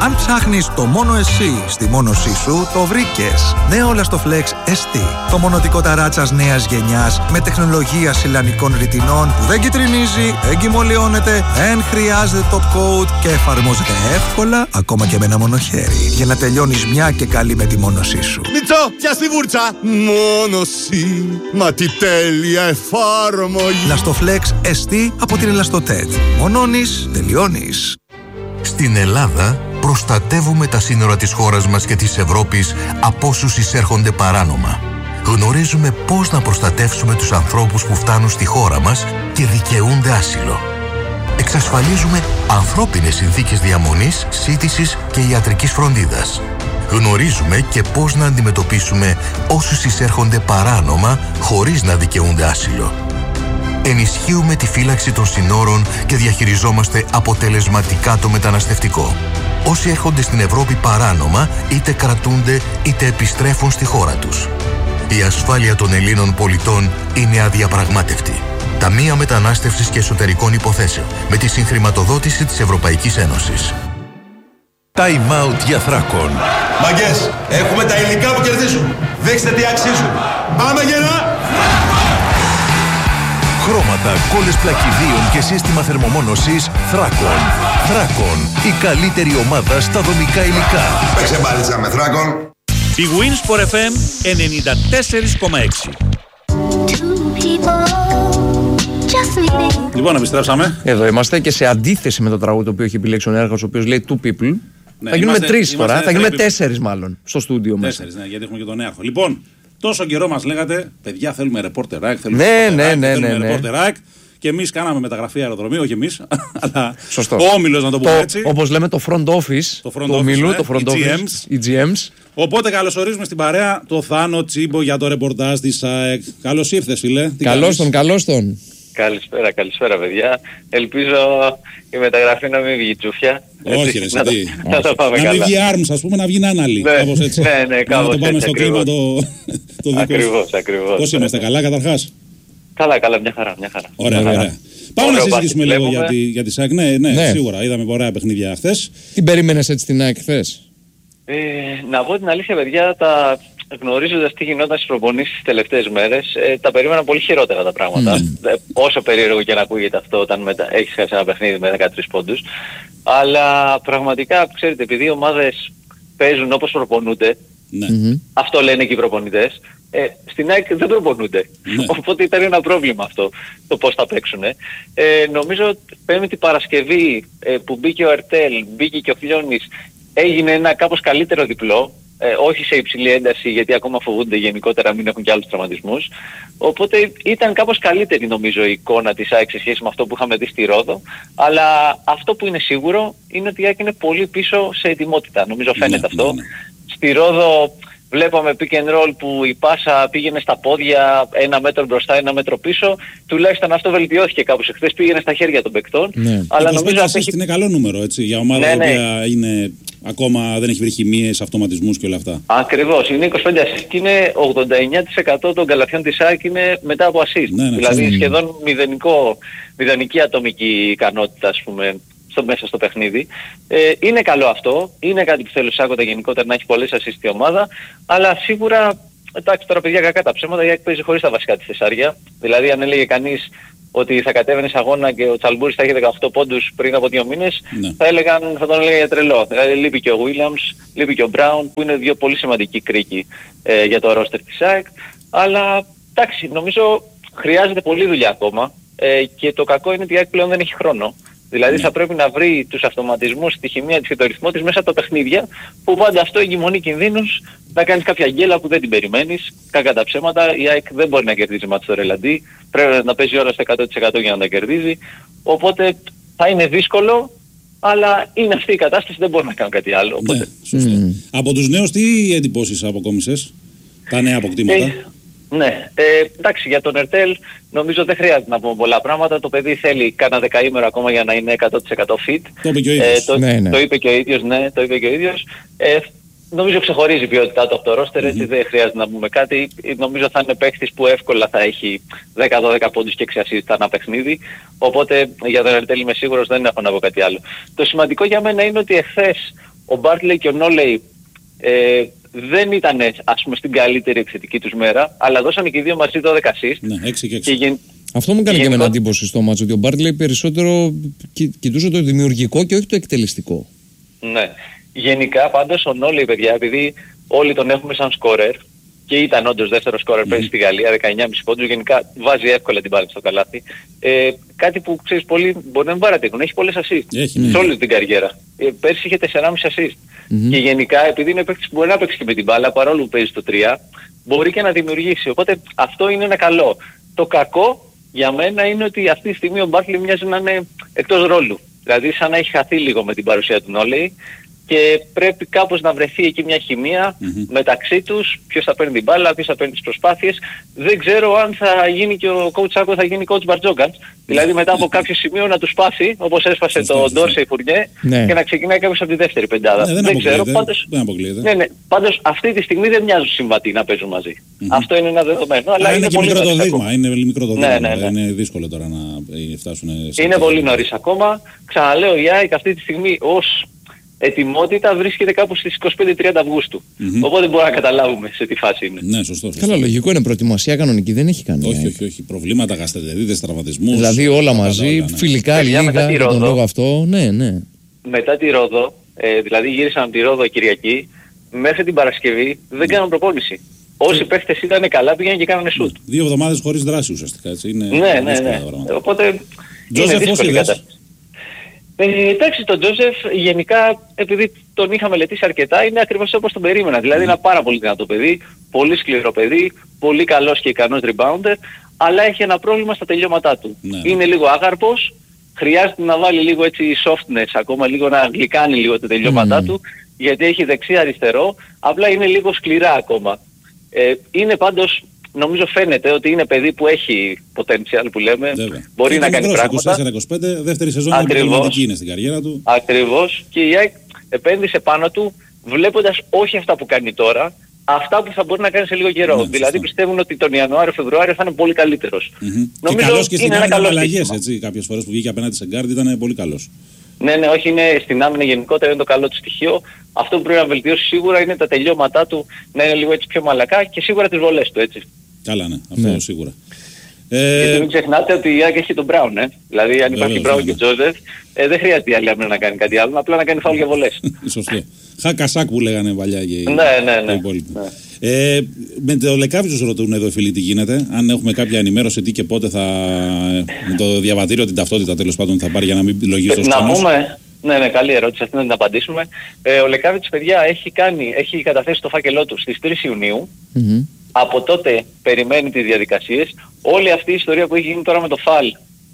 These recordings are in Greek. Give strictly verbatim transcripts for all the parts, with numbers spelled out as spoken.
Αν ψάχνεις το μόνο εσύ στη μόνωσή σου, το βρήκες. Νέο Lastoflex ες τι. Το μονοτικό ταράτσας νέας γενιάς με τεχνολογία σιλανικών ρητινών που δεν κυτρινίζει, δεν κυμολιώνεται, δεν χρειάζεται top coat και εφαρμόζεται εύκολα ακόμα και με ένα μονοχέρι. Για να τελειώνεις μια και καλή με τη μόνωσή σου. Μιτσό, πιάσ' τη βούρτσα! Μόνωση, μα τι τέλεια εφάρμογη! Lastoflex ες τι από την Ελαστοτέτ. Μονώνεις, τελειώνεις. Στην Ελλάδα προστατεύουμε τα σύνορα της χώρας μας και της Ευρώπης από όσους εισέρχονται παράνομα. Γνωρίζουμε πώς να προστατεύσουμε τους ανθρώπους που φτάνουν στη χώρα μας και δικαιούνται άσυλο. Εξασφαλίζουμε ανθρώπινες συνθήκες διαμονής, σύντησης και ιατρικής φροντίδας. Γνωρίζουμε και πώς να αντιμετωπίσουμε όσους εισέρχονται παράνομα χωρίς να δικαιούνται άσυλο. Ενισχύουμε τη φύλαξη των συνόρων και διαχειριζόμαστε αποτελεσματικά το μεταναστευτικό. Όσοι έρχονται στην Ευρώπη παράνομα, είτε κρατούνται είτε επιστρέφουν στη χώρα τους. Η ασφάλεια των Ελλήνων πολιτών είναι αδιαπραγμάτευτη. Ταμεία Μετανάστευσης και Εσωτερικών Υποθέσεων, με τη συγχρηματοδότηση της Ευρωπαϊκής Ένωσης. Time out για Θράκον. Μαγκές, έχουμε τα υλικά που κερδίζουν. Δείξτε τι αξίζουν. Πάμε γερά! Χρώματα, κόλλες πλακιδίων και σύστημα θερμομόνωσης Θράκον. Θράκον, η καλύτερη ομάδα στα δομικά υλικά. Παίξε μπάλιτσα με Θράκον. Η Winsport εφ εμ ενενήντα τέσσερα κόμμα έξι. Λοιπόν, επιστρέψαμε. Εδώ είμαστε και σε αντίθεση με το τραγούδι το οποίο έχει επιλέξει ο Νέαρχος, ο οποίος λέει two people. Ναι, θα γίνουμε τρεις τώρα, θα γίνουμε people. τέσσερις μάλλον στο στούντιο μας. Τέσσερις, ναι, γιατί έχουμε και τον Νέαρχο. Λοιπόν, τόσο καιρό μας λέγατε, παιδιά, θέλουμε ρεπόρτερ, θέλουμε ναι, ρεπόρτερ, ναι, ναι, θέλουμε ναι, ρεπόρτερ. Και εμείς κάναμε μεταγραφή αεροδρομίου, όχι εμείς, αλλά σωστό. ο Όμιλος, να το πούμε έτσι. Όπως λέμε το front office το front του Ομίλου, ναι, το front οι office, τζι εμς. οι τζι εμς. Οπότε καλωσορίζουμε στην παρέα το Θάνο Τσίμπο για το ρεπορτάζ της ΑΕΚ. Καλώς ήρθες, φίλε. Καλώς τον, καλώς τον. Καλησπέρα, καλησπέρα παιδιά. Ελπίζω η μεταγραφή να μην βγει τσούφια. Όχι ρε, να, τι. να, το πάμε να καλά. μην βγει άρμς, ας πούμε, να βγει νάναλη. Ναι, κάπως έτσι. ναι, ναι, κάπως να το πάμε έτσι, στο κλίμα το, το δικό. Ακριβώς, ακριβώς. Πώς είμαστε, καλά καταρχάς? Καλά, καλά, μια χαρά, μια χαρά. Ωραία, μια χαρά. ωραία. Πάμε Ωραίο να συζητήσουμε μπάσκετ λίγο βλέπουμε. για τη, για τη ΣΑΚ. Ναι, ναι, Ναι. σίγουρα. Είδαμε ωραία παιχνίδια χθες. Τι περίμενες έτσι την ΑΕΚ χθες? Ε, να πω την αλήθεια παιδιά, τα... γνωρίζοντας τι γινόταν στις προπονήσεις τις τελευταίες μέρες, ε, τα περίμενα πολύ χειρότερα τα πράγματα. Mm. Ε, όσο περίεργο και να ακούγεται αυτό όταν μετα... έχεις χάσει ένα παιχνίδι με δεκατρείς πόντους. Αλλά πραγματικά, ξέρετε, επειδή οι ομάδες παίζουν όπως προπονούνται, Ναι. Mm-hmm. αυτό λένε και οι προπονητές, ε, στην ΑΕΚ δεν προπονούνται. Ναι. Οπότε ήταν ένα πρόβλημα αυτό, το πώς θα παίξουν. Ε, νομίζω Πέμπτη Παρασκευή ε, που μπήκε ο Ερτέλ, μπήκε και ο Φλιώνης, έγινε ένα κάπως καλύτερο διπλό. Ε, όχι σε υψηλή ένταση, γιατί ακόμα φοβούνται γενικότερα μην έχουν και άλλους τραυματισμούς. Οπότε ήταν κάπως καλύτερη νομίζω η εικόνα της ΑΕΚ σε σχέση με αυτό που είχαμε δει στη Ρόδο. Αλλά αυτό που είναι σίγουρο είναι ότι η ΑΕΚ είναι πολύ πίσω σε ετοιμότητα. Νομίζω φαίνεται Ναι, αυτό. ναι, ναι. Στη Ρόδο βλέπαμε pick and roll που η πάσα πήγαινε στα πόδια, ένα μέτρο μπροστά, ένα μέτρο πίσω. Τουλάχιστον αυτό βελτιώθηκε κάπως. Εχθές πήγαινε στα χέρια των παικτών. Ναι. Αλλά είκοσι πέντε νομίζω ότι assist είναι καλό νούμερο, έτσι, για ομάδα Ναι, η ναι. οποία είναι, ακόμα δεν έχει βρει χημίες, αυτοματισμούς και όλα αυτά. Ακριβώς, είναι είκοσι πέντε assist και είναι ογδόντα εννέα τοις εκατό των καλαθιών της ΑΕΚ είναι μετά από assist. Ναι, ναι, δηλαδή ναι. σχεδόν μηδενικό, μηδενική ατομική ικανότητα, ας πούμε, στο, μέσα στο παιχνίδι. Ε, είναι καλό αυτό, είναι κάτι που θέλει ο Σάκοτα γενικότερα να έχει πολλές assist η ομάδα, αλλά σίγουρα, εντάξει τώρα παιδιά κακά τα ψέματα, η ΑΕΚ παίζει χωρίς τα βασικά της Θεσσάρια. Δηλαδή αν έλεγε κανείς ότι θα κατέβαινε σε αγώνα και ο Τσαλμπούρης θα έχει δεκαοκτώ πόντους πριν από δύο μήνες, Ναι. θα, έλεγαν, θα τον έλεγε για τρελό. Δηλαδή λείπει και ο Williams, λείπει και ο Brown, που είναι δύο πολύ σημαντικοί κρίκοι ε, για το ρόστερ της ΑΕΚ. Αλλά εντάξει, νομίζω χρειάζεται πολλή δουλειά ακόμα ε, και το κακό είναι ότι η ΑΕΚ πλέον δεν έχει χρόνο. Δηλαδή Ναι. θα πρέπει να βρει τους αυτοματισμούς, τη χημεία της και το ρυθμό της μέσα από τα παιχνίδια, που πάντα αυτό εγκυμονεί κινδύνους να κάνεις κάποια γκέλα που δεν την περιμένεις. Κακά τα ψέματα, η ΑΕΚ δεν μπορεί να κερδίζει μάτς στο Ρελαντί, πρέπει να παίζει όλα στο εκατό τοις εκατό για να τα κερδίζει. Οπότε θα είναι δύσκολο, αλλά είναι αυτή η κατάσταση, δεν μπορεί να κάνω κάτι άλλο. Οπότε... Ναι, σωστό. Mm. Από τους νέους τι εντυπώσεις αποκόμισες, τα νέα αποκτήματα? Ε, ναι, ε, εντάξει, για τον Ερτέλ νομίζω δεν χρειάζεται να πούμε πολλά πράγματα. Το παιδί θέλει κάνα δεκαήμερο ακόμα για να είναι εκατό τοις εκατό fit. Το είπε και ο ίδιος. Ε, το, Ναι, ναι. το είπε και ο ίδιος, ναι, το είπε και ο ίδιος. Ε, νομίζω ξεχωρίζει η ποιότητά του από το ρόστερ, έτσι δεν χρειάζεται να πούμε κάτι. Νομίζω θα είναι παίκτης που εύκολα θα έχει δέκα δώδεκα πόντους και έξι assist ένα παιχνίδι. Οπότε για τον Ερτέλ είμαι σίγουρος, δεν έχω να πω κάτι άλλο. Το σημαντικό για μένα είναι ότι εχθές ο Μπάρτλεϊ και ο Νόλεϊ ε, δεν ήταν, ας πούμε, στην καλύτερη επιθετική τους μέρα, αλλά δώσανε και οι δύο μαζί δώδεκα assist. Ναι, έξι και έξι. Και γεν... Αυτό μου κάνει και, και εμένα γενικό... εντύπωση στο μάτσο, ότι ο Μπάρτλεϊ περισσότερο κοι, κοιτούσε το δημιουργικό και όχι το εκτελεστικό. Ναι. Γενικά πάντως ο Νόλεϊ, παιδιά, επειδή όλοι τον έχουμε σαν σκόρερ και ήταν όντως δεύτερο σκόρερ πέρυσι mm. στη Γαλλία, δεκαεννιά κόμμα πέντε πόντους, γενικά βάζει εύκολα την μπάλα στο καλάθι. Ε, κάτι που ξέρεις πολλοί μπορεί να μην παρατηρούν, έχει πολλές assist Έχει, σε ναι. όλη την καριέρα. Ε, πέρυσι είχε τέσσερα κόμμα πέντε assist. Mm-hmm. Και γενικά επειδή είναι παίκτης που μπορεί να παίξει και με την μπάλα, παρόλο που παίζει στο τρία, μπορεί και να δημιουργήσει. Οπότε αυτό είναι ένα καλό. Το κακό για μένα είναι ότι αυτή τη στιγμή ο Μπάρτλεϊ μοιάζει να είναι εκτός ρόλου. Δηλαδή σαν να έχει χαθεί λίγο με την παρουσία του Νόλεϊ. Και πρέπει κάπως να βρεθεί εκεί μια χημεία mm-hmm. μεταξύ τους, ποιος θα παίρνει την μπάλα, ποιος θα παίρνει τις προσπάθειες. Δεν ξέρω αν θα γίνει και ο coach Σάκο θα γίνει coach Μπαρτζόκαν. Δηλαδή μετά από κάποιο σημείο να του σπάσει, όπως έσπασε το Ντόρσεϊ Φουρνιέ, ναι. και να ξεκινάει κάποιος από τη δεύτερη πεντάδα. Ναι, δεν δεν ξέρω. Πάντως, δεν ναι, ναι, πάντως αυτή τη στιγμή δεν μοιάζουν συμβατοί να παίζουν μαζί. Mm-hmm. Αυτό είναι ένα δεδομένο. Αλλά είναι, είναι και πολύ μικρό το δείγμα. ακόμα. Είναι μικρό το ναι, δείγμα. ναι, ναι. Είναι δύσκολο τώρα να φτάσουν σε... Είναι πολύ νωρίς ακόμα. Ξαναλέω, η ΑΕΚ αυτή τη στιγμή ως ετοιμότητα βρίσκεται κάπου στις είκοσι πέντε τριάντα Αυγούστου. Mm-hmm. Οπότε μπορούμε να καταλάβουμε σε τι φάση είναι. Ναι, σωστό. σωστό. Καλά, λογικό είναι, προετοιμασία κανονική δεν έχει κάνει. Όχι, όχι, όχι. Προβλήματα, γαστρεντερίτες, τραυματισμούς. Δηλαδή όλα μαζί, όλα, ναι. φιλικά, Παιδιά, λίγα, για τον λόγο αυτό. Ναι, ναι. Μετά τη Ρόδο, ε, δηλαδή γύρισαν από τη Ρόδο Κυριακή, μέχρι την Παρασκευή δεν κάναν προπόνηση. Όσοι παίχτες ήταν καλά πήγαιναν και κάνανε σουτ. Δύο εβδομάδες χωρίς δράση ουσιαστικά, έτσι. Είναι ναι, ναι, ναι. Οπότε είναι δύσκολη κατάσταση. Ε, εντάξει, τον Τζόζεφ γενικά, επειδή τον είχα μελετήσει αρκετά, είναι ακριβώς όπως τον περίμενα. Δηλαδή mm. είναι ένα πάρα πολύ δυνατό παιδί, πολύ σκληρό παιδί, πολύ καλός και ικανός rebounder, αλλά έχει ένα πρόβλημα στα τελειώματά του. Mm. Είναι λίγο άγαρπος, χρειάζεται να βάλει λίγο έτσι softness, ακόμα λίγο να γλυκάνει λίγο τα τελειώματά mm. του, γιατί έχει δεξί-αριστερό, απλά είναι λίγο σκληρά ακόμα. Ε, είναι πάντως... Νομίζω φαίνεται ότι είναι παιδί που έχει potential που λέμε. Βέβαια. Μπορεί και να κάνει πράγματα. είκοσι τέσσερα είκοσι πέντε, δεύτερη σεζόν επιτελεσματική είναι στην καριέρα του. Ακριβώς. Και η ΑΕΚ επένδυσε πάνω του βλέποντας όχι αυτά που κάνει τώρα, αυτά που θα μπορεί να κάνει σε λίγο καιρό. Ναι, δηλαδή πιστεύουν ότι τον Ιανουάριο-Φεβρουάριο θα είναι πολύ καλύτερος. Mm-hmm. Νομίζω και καλός και στην άμυνα με αλλαγές, έτσι. Κάποιες φορές που βγήκε απέναντι σε γκάρντ ήταν πολύ καλός. Ναι, ναι, όχι, είναι στην άμυνα γενικότερα είναι το καλό του στοιχείο. Αυτό που πρέπει να βελτιώσει σίγουρα είναι τα τελειώματά του να είναι λίγο έτσι πιο μαλακά και σίγουρα τις βολές του, έτσι. Καλά, ναι, αυτό ναι. σίγουρα. Ε... Γιατί μην ξεχνάτε ότι η ΑΕΚ έχει τον Μπράουν, ε. Δηλαδή αν υπάρχει Μπράουν και Τζόζεφ, ε, δεν χρειάζεται η άλλη άμυνα να κάνει κάτι άλλο, απλά να κάνει φάουλ για βολές. Σωστό. Χακασάκ που λέγανε παλιά και ναι, ναι, ναι, ναι. Ε, με το Λεκάβιτσος ρωτούν εδώ φίλοι τι γίνεται, αν έχουμε κάποια ενημέρωση τι και πότε θα, με το διαβατήριο την ταυτότητα τέλος πάντων θα πάρει για να μην λογίσει το να πούμε, ναι, ναι, καλή ερώτηση, αυτή να την απαντήσουμε. Ε, ο Λεκάβιτσος, παιδιά, έχει, κάνει, έχει καταθέσει το φάκελό του στις τρεις Ιουνίου. Mm-hmm. Από τότε περιμένει τις διαδικασίες. Όλη αυτή η ιστορία που έχει γίνει τώρα με το φαλ,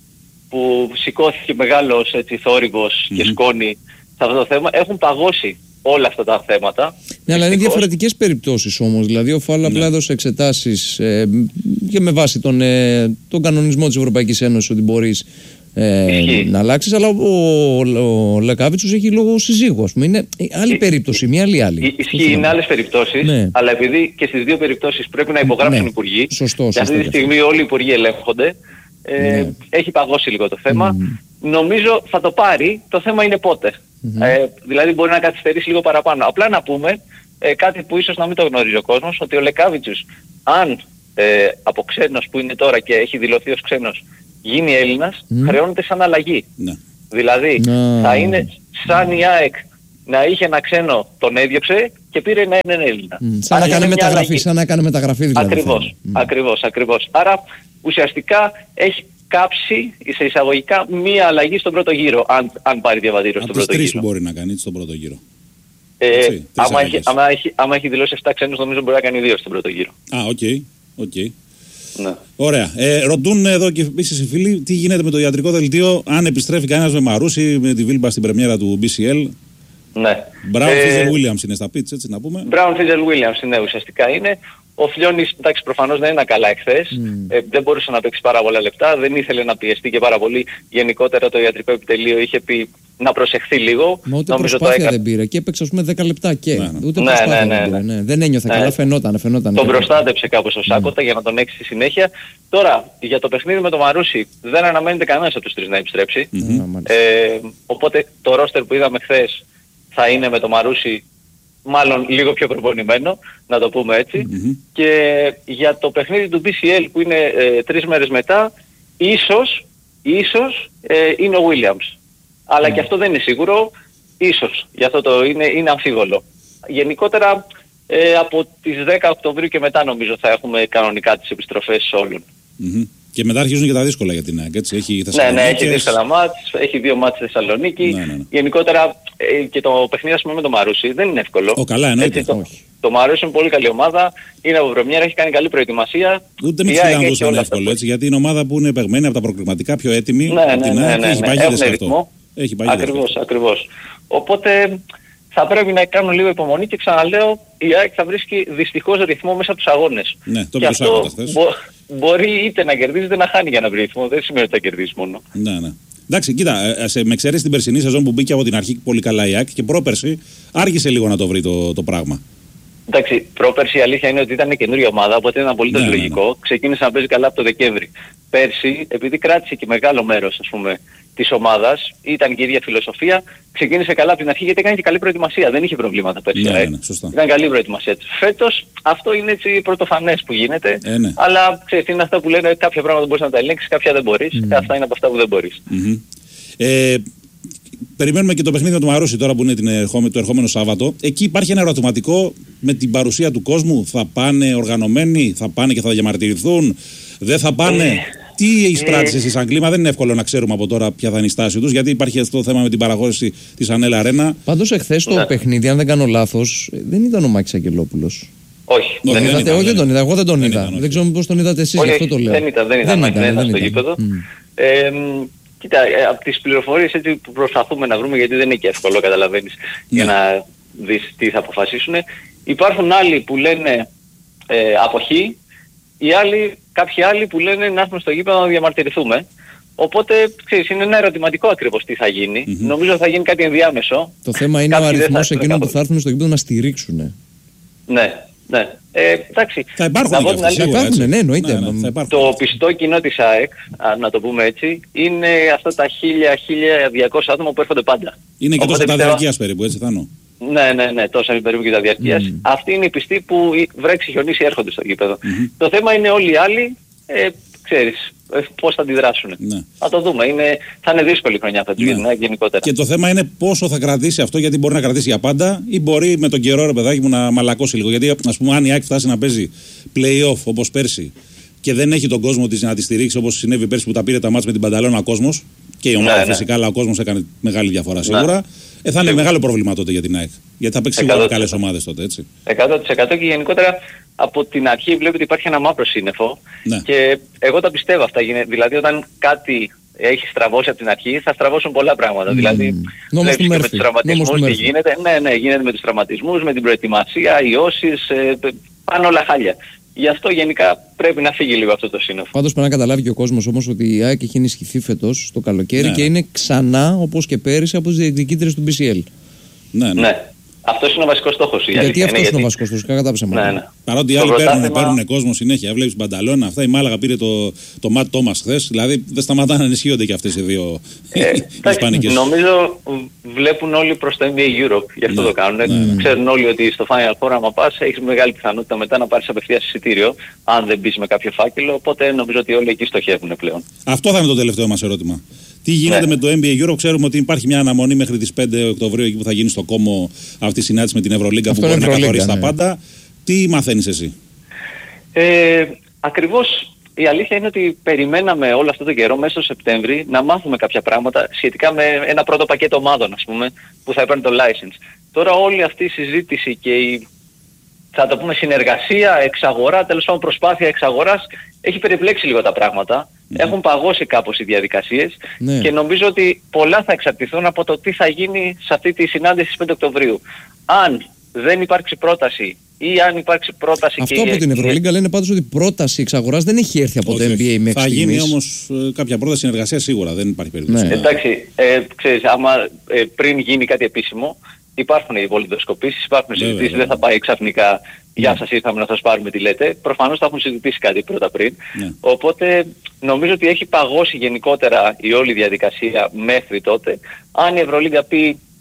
που σηκώθηκε μεγάλος έτσι, θόρυβος mm-hmm. και σκόνη σε αυτό το θέμα, έχουν παγώσει όλα αυτά τα θέματα. Ναι, αλλά είναι διαφορετικές περιπτώσεις όμως. Δηλαδή ο φαλ ναι. απλά έδωσε εξετάσεις ε, και με βάση τον, ε, τον κανονισμό της Ευρωπαϊκής Ένωσης ότι μπορείς Ε, να αλλάξεις, αλλά ο, ο, ο Λεκάβιτσος έχει λόγο συζύγου, ας πούμε. Είναι άλλη περίπτωση, μία άλλη άλλη. Ισχύει, είναι άλλες περιπτώσεις, ναι. αλλά επειδή και στις δύο περιπτώσεις πρέπει να υπογράψουν οι υπουργοί, σωστό, και αυτή τη στιγμή όλοι οι υπουργοί ελέγχονται, ε, ναι. έχει παγώσει λίγο το θέμα. Mm. Νομίζω θα το πάρει, το θέμα είναι πότε. Mm-hmm. Ε, δηλαδή μπορεί να καθυστερήσει λίγο παραπάνω. Απλά να πούμε ε, κάτι που ίσως να μην το γνωρίζει ο κόσμος, ότι ο Λεκάβιτσος, αν ε, από ξένος που είναι τώρα και έχει δηλωθεί ως ξένος, γίνει Έλληνας, mm. χρεώνεται σαν αλλαγή. Ναι. Δηλαδή no. θα είναι σαν η ΑΕΚ να είχε ένα ξένο, τον έδιωξε και πήρε να είναι Έλληνα. Mm. Σαν, να κάνει μεταγραφή, σαν να κάνει μεταγραφή δηλαδή. Ακριβώς, mm. ακριβώς, ακριβώς. Άρα ουσιαστικά έχει κάψει σε εισαγωγικά μία αλλαγή στον πρώτο γύρο, αν, αν πάρει διαβατήριο στον πρώτο γύρο. Από τις τρεις που μπορεί να κάνει στον πρώτο γύρο. Ε, Έτσι, άμα, έχει, άμα, έχει, άμα έχει δηλώσει επτά ξένους, νομίζω μπορεί να κάνει δύο στον πρώτο γύρο. Α, οκ, okay, οκ. Okay. Ναι. Ωραία. Ε, ρωτούν εδώ και επίσης οι φίλοι τι γίνεται με το ιατρικό δελτίο, αν επιστρέφει κανένας με Μαρούση, με τη Βίλμπα στην πρεμιέρα του μπι σι ελ. Ναι. Μπράουν Φίζερ Williams είναι στα πίτς, έτσι να πούμε. Μπράουν Φίζερ Williams είναι ουσιαστικά είναι. Ο Φλιώνης, εντάξει, προφανώς δεν είναι καλά εχθές. Mm. Ε, δεν μπορούσε να παίξει πάρα πολλά λεπτά. Δεν ήθελε να πιεστεί και πάρα πολύ. Γενικότερα το ιατρικό επιτελείο είχε πει να προσεχθεί λίγο. Μα ούτε νομίζω προσπάθεια έκα... δεν πήρε. Και έπαιξε, ας πούμε, δέκα λεπτά και. Ναι, ναι. Ούτε ναι, προσπάθεια ναι, ναι, δεν πήρε. Ναι. Δεν ένιωθε ναι. καλά, φαινόταν. φαινόταν τον προστάτεψε κάπως ο Σάκοτα mm. για να τον έχει στη συνέχεια. Τώρα, για το παιχνίδι με τον Μαρούσι, δεν αναμένεται κανένας από τους τρεις να επιστρέψει. Mm-hmm. Ε, οπότε το ρόστερ που είδαμε χθες θα είναι με το Μαρούσι μάλλον λίγο πιο προπονημένο, να το πούμε έτσι. Mm-hmm. Και για το παιχνίδι του μπι σι ελ που είναι ε, τρεις μέρες μετά, ίσως, ίσως ε, είναι ο Williams. Αλλά mm. και αυτό δεν είναι σίγουρο, ίσως. Γι' αυτό το είναι, είναι αμφίβολο. Γενικότερα ε, από τις δέκα Οκτωβρίου και μετά νομίζω θα έχουμε κανονικά τις επιστροφές όλων. Mm-hmm. Και μετά αρχίζουν και τα δύσκολα για την ΑΕΚ, έτσι. Έχει ναι, ναι, έχει δύσκολα μάτς, έχει δύο μάτς στη Θεσσαλονίκη. Ναι, ναι, ναι. Γενικότερα ε, και το παιχνίδι ας πούμε με το Μαρούσι δεν είναι εύκολο. Ο, καλά, εννοείται. Το, το Μαρούσι είναι πολύ καλή ομάδα, είναι από πρεμιέρα, έχει κάνει καλή προετοιμασία. Ούτε με τους δεν είναι εύκολο, έτσι, γιατί είναι ομάδα που είναι παιγμένη από τα προκριματικά, πιο έτοιμη. Ναι, ναι, την ναι, ναι, ναι, έχει παγίδες αυτό. Έχει παγίδες. Ακριβώς, ακριβώς. Οπότε θα πρέπει να κάνουν λίγο υπομονή και ξαναλέω, η ΑΕΚ θα βρίσκει δυστυχώς ρυθμό μέσα από τους αγώνες. Ναι, το και αυτό μπο, μπορεί είτε να κερδίζει είτε να χάνει για να βρει ρυθμό. Δεν σημαίνει ότι θα κερδίσει μόνο. Ναι, ναι. Εντάξει, κοίτα, σε, με εξαιρέσει την περσινή σεζόν που μπήκε από την αρχή πολύ καλά η ΑΕΚ και πρόπερση άργησε λίγο να το βρει το, το πράγμα. Εντάξει, πρόπερση η αλήθεια είναι ότι ήταν καινούργια ομάδα, οπότε ήταν απολύτως ναι, λογικό. Ναι, ναι. Ξεκίνησε να παίζει καλά από το Δεκέμβρη. Πέρσι, επειδή κράτησε και μεγάλο μέρος, ας πούμε, της ομάδας, ήταν και η ίδια φιλοσοφία, ξεκίνησε καλά από την αρχή γιατί έκανε και καλή προετοιμασία. Δεν είχε προβλήματα πέρσι. Ναι, ναι, ναι, ήταν καλή προετοιμασία της. Φέτος αυτό είναι έτσι πρωτοφανές που γίνεται. Ε, ναι. Αλλά ξέρεις, είναι αυτά που λένε κάποια πράγματα μπορείς να τα ελέγξεις, κάποια δεν μπορείς. Mm. Αυτά είναι από αυτά που δεν μπορείς. Mm-hmm. Ε, περιμένουμε και το παιχνίδι του Μαρούσι τώρα που είναι την ερχόμε, το ερχόμενο Σάββατο. Εκεί υπάρχει ένα ερωτηματικό με την παρουσία του κόσμου. Θα πάνε οργανωμένοι, θα πάνε και θα διαμαρτυρηθούν, δεν θα πάνε. Ε, Τι εισπράττεις εσύ σαν κλίμα, δεν είναι εύκολο να ξέρουμε από τώρα ποια θα είναι η στάση τους, γιατί υπάρχει αυτό το θέμα με την παραχώρηση της Ανέλα Αρένα. Πάντως εχθές το ναι. παιχνίδι, αν δεν κάνω λάθος, δεν ήταν ο Μάκης Αγγελόπουλος. Όχι, δεν, δεν, ήταν, είδατε, όχι, δεν τον είδα, εγώ δεν τον δεν είδα. Ήταν, δεν ξέρω πώς τον είδατε εσείς, όχι, γι' αυτό το λέω. Δεν ήταν, δεν ήταν, δεν ήταν, δεν ήταν στο γήπεδο. Ε, κοίτα, ε, από τις πληροφορίες έτσι που προσπαθούμε να βρούμε, γιατί δεν είναι και εύκολο, καταλαβαίνεις, yeah. για να δεις τι θα αποφασίσουν. Υπάρχουν άλλοι που λένε ε, αποχή, οι άλλοι, κάποιοι άλλοι που λένε να έρθουμε στο γήπεδο να διαμαρτυρηθούμε. Οπότε, ξέρεις, είναι ένα ερωτηματικό ακριβώς τι θα γίνει. Mm-hmm. Νομίζω θα γίνει κάτι ενδιάμεσο. Το θέμα είναι ο αριθμός εκείνων που θα έρθουν στο γήπεδο να στηρίξουν. Ναι, ναι. Ε, εντάξει. Θα υπάρχουν και αυτές, θα υπάρχουν, ναι, εννοείται. Ναι, ναι, το πιστό κοινό της ΑΕΚ, να το πούμε έτσι, είναι αυτά τα χίλια με χίλια διακόσια άτομα που έρχονται πάντα. Είναι και τόσα τα διαρκείας περίπου, έτσι Θάνο. Ναι, ναι, ναι, τόσα περίπου και τα διαρκείας. Mm. Αυτοί είναι οι πιστοί που βρέξει χιονίσει έρχονται στο γήπεδο. Mm-hmm. Το θέμα είναι όλοι οι άλλοι, ε, ξέρεις, πώς θα αντιδράσουν. Ναι. Θα το δούμε. Είναι, θα είναι δύσκολη χρονιά θα τους ναι. γίνει γενικότερα. Και το θέμα είναι πόσο θα κρατήσει αυτό, γιατί μπορεί να κρατήσει για πάντα ή μπορεί με τον καιρό, ρε παιδάκι μου, να μαλακώσει λίγο. Γιατί, ας πούμε, αν η ΑΕΚ φτάσει να παίζει play-off όπως πέρσι και δεν έχει τον κόσμο της να τη στηρίξει όπως συνέβη πέρσι που τα πήρε τα μάτς με την Πανταλώνα ο κόσμος και η ομάδα ναι, φυσικά, ναι. αλλά ο κόσμος έκανε μεγάλη διαφορά σίγουρα. Ναι. Ε, θα είναι μεγάλο πρόβλημα τότε για την ΑΕΚ. Γιατί θα παίξει σίγουρα καλές ομάδες τότε, έτσι. εκατό τοις εκατό και γενικότερα από την αρχή βλέπετε ότι υπάρχει ένα μαύρο σύννεφο ναι. και εγώ τα πιστεύω αυτά. Δηλαδή όταν κάτι έχει στραβώσει από την αρχή θα στραβώσουν πολλά πράγματα. Mm. Δηλαδή βλέπεις και με τους τραυματισμούς τι γίνεται. Ναι, ναι, γίνεται με τους τραυματισμούς, με την προετοιμασία, ιώσεις, ε, πάνε όλα χάλια. Γι' αυτό γενικά πρέπει να φύγει λίγο αυτό το σύννεφο. Πάντως πρέπει να καταλάβει και ο κόσμος όμως ότι η ΑΕΚ έχει ενισχυθεί φέτος το καλοκαίρι ναι. και είναι ξανά όπως και πέρυσι από τις διεκδικήτρες του μπι σι ελ. Ναι, ναι. ναι. Αυτός είναι ο βασικός στόχος. Γιατί αυτός είναι, γιατί... ο βασικός στόχος, κατά ψέματα. Ναι, ναι. Παρότι οι άλλοι παίρνουν, παίρνουν κόσμο συνέχεια. Βλέπεις Μπανταλώνα, αυτά. Η Μάλαγα πήρε το, το Ματ Τόμας χθες. Δηλαδή δεν σταματάνε να ενισχύονται και αυτές οι δύο ε, ισπανικές. Νομίζω βλέπουν όλοι προς το εν μπι έι Europe, γι' αυτό ναι, το κάνουν. Ναι, ναι. Ξέρουν όλοι ότι στο Final Four άμα πας έχεις μεγάλη πιθανότητα μετά να πάρεις απευθείας εισιτήριο, αν δεν μπεις με κάποιο φάκελο. Οπότε νομίζω ότι όλοι εκεί στοχεύουν πλέον. Αυτό θα είναι το τελευταίο μας ερώτημα. Τι γίνεται ναι. με το εν μπι έι Europe, ξέρουμε ότι υπάρχει μια αναμονή μέχρι τις πέντε Οκτωβρίου εκεί που θα γίνει στο Κόμο αυτή η συνάντηση με την Ευρωλίγκα που μπορεί να καθορίσει ναι. τα πάντα. Τι μαθαίνεις εσύ? Ε, ακριβώς η αλήθεια είναι ότι περιμέναμε όλο αυτό το καιρό μέσα στο Σεπτέμβρη να μάθουμε κάποια πράγματα σχετικά με ένα πρώτο πακέτο ομάδων ας πούμε που θα έπαιρνε το license. Τώρα όλη αυτή η συζήτηση και η θα το πούμε συνεργασία, εξαγορά, τέλος πάντων προσπάθεια εξαγοράς έχει περιπλέξει λίγο τα πράγματα. Mm. Έχουν παγώσει κάπως οι διαδικασίες mm. και νομίζω ότι πολλά θα εξαρτηθούν από το τι θα γίνει σε αυτή τη συνάντηση στις πέντε Οκτωβρίου. Αν δεν υπάρξει πρόταση ή αν υπάρξει πρόταση αυτό και... από την Ευρωλίγκα λένε πάντως ότι πρόταση εξαγοράς δεν έχει έρθει από όχι, το εν μπι έι μέχρι θα στιγμής. γίνει όμως ε, κάποια πρόταση συνεργασία σίγουρα, δεν υπάρχει περίπτωση. Ναι. Εντάξει, ε, ξέρεις, άμα ε, πριν γίνει κάτι επίσημο, υπάρχουν οι βολιδοσκοπήσεις, υπάρχουν συζητήσεις, δεν θα πάει ξαφνικά γεια σας ήρθαμε να σας πάρουμε τι λέτε. Προφανώς θα έχουν συζητήσει κάτι πρώτα πριν. Ναι. Οπότε νομίζω ότι έχει παγώσει γενικότερα η όλη διαδικασία μέχρι τότε. Αν η Ευρωλίγκα πει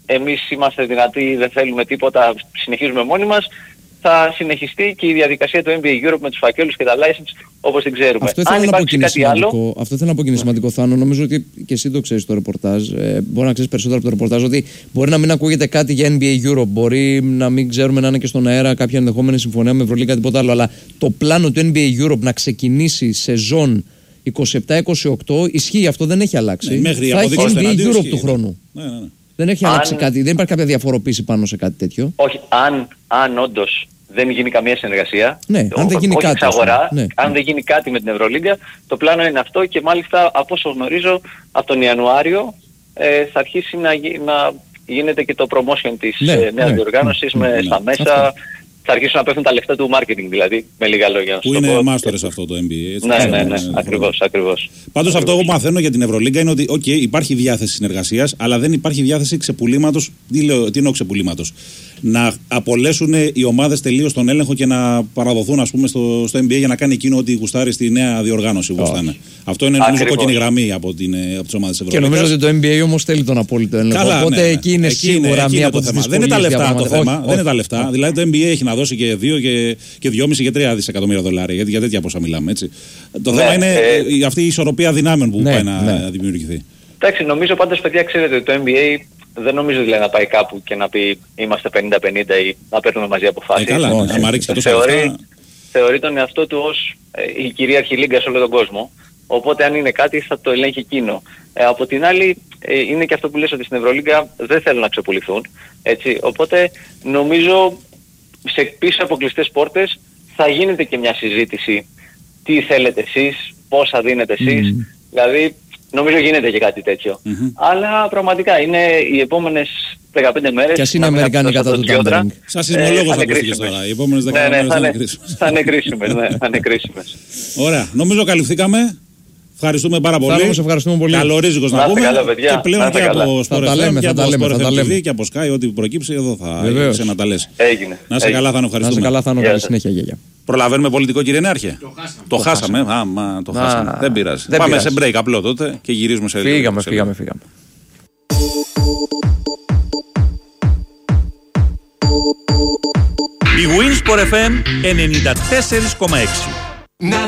εμείς είμαστε δυνατοί, δεν θέλουμε τίποτα, συνεχίζουμε μόνοι μας, θα συνεχιστεί και η διαδικασία του N B A Europe με τους φακέλους και τα license όπως την ξέρουμε. Αυτό θέλω να πω και είναι σημαντικό. Αυτό θέλω να πω και είναι σημαντικό, Θάνο. Νομίζω ότι και εσύ το ξέρεις το ρεπορτάζ. Ε, μπορεί να ξέρεις περισσότερο από το ρεπορτάζ. Ότι μπορεί να μην ακούγεται κάτι για N B A Europe. Μπορεί να μην ξέρουμε να είναι και στον αέρα κάποια ενδεχόμενη συμφωνία με Ευρωλίγκα τίποτα άλλο. Αλλά το πλάνο του N B A Europe να ξεκινήσει σεζόν είκοσι επτά είκοσι οκτώ ισχύει. Αυτό δεν έχει αλλάξει. Ναι, μέχρι θα έχει N B A Europe ισχύει, του χρόνου. Ναι, ναι, ναι. Δεν έχει αν... αλλάξει κάτι. Δεν υπάρχει κάποια διαφοροποίηση πάνω σε κάτι τέτοιο. Όχι, αν, αν όντως δεν γίνει καμία συνεργασία, ναι, αν δεν γίνει όχι κάτι, εξαγορά, ναι, αν ναι. δεν γίνει κάτι με την Ευρωλίγκα, το πλάνο είναι αυτό και μάλιστα από όσο γνωρίζω από τον Ιανουάριο ε, θα αρχίσει να, να γίνεται και το promotion της ναι, ε, νέας ναι, διοργάνωσης ναι, με, ναι, στα ναι, μέσα. αυτό. Θα αρχίσουν να πέφτουν τα λεφτά του marketing, δηλαδή, με λίγα λόγια. Που είναι μάστορες αυτό το N B A. Έτσι, ναι, ναι, ναι, ναι, ναι, ναι, ακριβώς, ακριβώς. Πάντως αυτό εγώ μαθαίνω για την Ευρωλίγκα είναι ότι okay, υπάρχει διάθεση συνεργασίας, αλλά δεν υπάρχει διάθεση ξεπουλήματος. Τι, λέω, τι εννοώ ξεπουλήματος? Να απολέσουν οι ομάδες τελείως τον έλεγχο και να παραδοθούν, ας πούμε, στο, στο N B A για να κάνει εκείνο ό,τι γουστάρει στη νέα διοργάνωση. Oh. Αυτό είναι νομίζω κόκκινη γραμμή από, την, από τις ομάδες της Ευρωλίγκας. Και νομίζω ότι το N B A όμως θέλει τον απόλυτο έλεγχο. Καλά, οπότε ναι, ναι. εκεί είναι εκεί σίγουρα είναι, μία από τις δυσκολίες. Δεν είναι τα λεφτά το θέμα. Όχι, δεν είναι τα λεφτά. Όχι. Δηλαδή το N B A έχει να δώσει και δύο και, και δυόμισι και τρία δισεκατομμύρια δολάρια. Γιατί για τέτοια πόσα μιλάμε. Έτσι. Το ναι, θέμα είναι ε, αυτή η ισορροπία δυνάμεων που ναι, πάει να ναι. δημιουργηθεί. Εντάξει, νομίζω πάντως, παιδιά, ξέρετε ότι το N B A δεν νομίζω δηλαδή να πάει κάπου και να πει είμαστε πενήντα πενήντα ή να παίρνουμε μαζί αποφάσεις. Ε, καλά, ναι. άμα ρίξει και τόσο θεωρεί, λεφτά... θεωρεί τον εαυτό του ως ε, η κυρίαρχη λίγκα σε όλο τον κόσμο. Οπότε αν είναι κάτι θα το ελέγχει εκείνο. Ε, από την άλλη ε, είναι και αυτό που λες ότι στην Ευρωλίγκα δεν θέλουν να ξεπουληθούν. Έτσι. Οπότε νομίζω σε πίσω από κλειστές πόρτες θα γίνεται και μια συζήτηση. Τι θέλετε εσείς, πόσα δίνετε εσείς. Mm. Δηλαδή νομίζω γίνεται και κάτι τέτοιο. Mm-hmm. Αλλά πραγματικά είναι οι επόμενες δεκαπέντε μέρες. Και ας είναι Αμερικάνοι κατά του τάμπερινγκ. Σαν σεισμολόγος θα ακούστηκες τώρα. Οι επόμενες δεκαπέντε μέρες θα είναι κρίσιμες. Θα είναι κρίσιμες. Ωραία. Νομίζω καλυφθήκαμε. Ευχαριστούμε πάρα πολύ. Σας ευχαριστούμε πολύ. Καλορίζικος να πούμε. Καλά, παιδιά. Και πλέον και από Sport εφ εμ και από Sport εφ εμ και από Sky, ό,τι προκύψει εδώ θα ξαναταλέσει. Έγινε. Να είσαι καλά, Θάνο. Ευχαριστούμε. Να είσαι καλά, Θάνο. Καλή συνέχεια, γιαγιά. Προλαβαίνουμε πολιτικό, κύριε Νέαρχε? Το χάσαμε. Το χάσαμε. Α, μα, το χάσαμε. Δεν πειράζει. Πάμε σε break απλό τότε και γυρίζουμε σε λίγο. Φύγαμε, φύγαμε, φύγαμε. Η Winsport εφ εμ ενενήντα τέσσερα κόμμα έξι.